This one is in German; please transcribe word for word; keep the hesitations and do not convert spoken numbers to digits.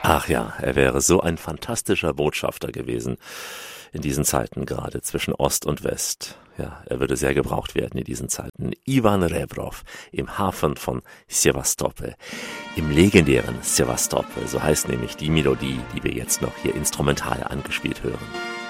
Ach ja, er wäre so ein fantastischer Botschafter gewesen in diesen Zeiten gerade zwischen Ost und West. Ja, er würde sehr gebraucht werden in diesen Zeiten. Ivan Rebrov im Hafen von Sewastopol, im legendären Sewastopol, so heißt nämlich die Melodie, die wir jetzt noch hier instrumental angespielt hören.